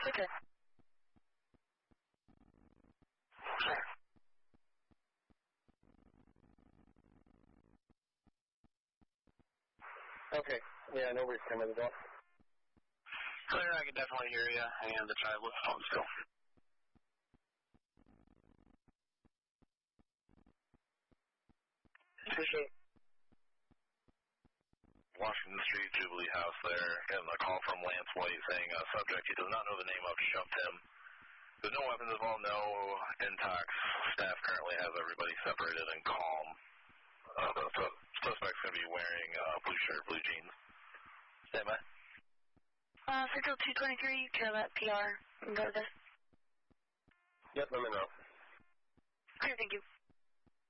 Okay. Okay. Yeah, nobody's coming at all. Clear, I can definitely hear you, and the tribe looks home still. Appreciate it. Washington Street, Jubilee House there. Getting a call from Lance White saying subject he does not know the name of shoved him. There's no weapons involved, no intox. Staff currently has everybody separated and calm. The suspect's going to be wearing blue shirt, blue jeans. Stand by. Central 223, care about PR. Go to this. Yep, let me know. Clear, thank you.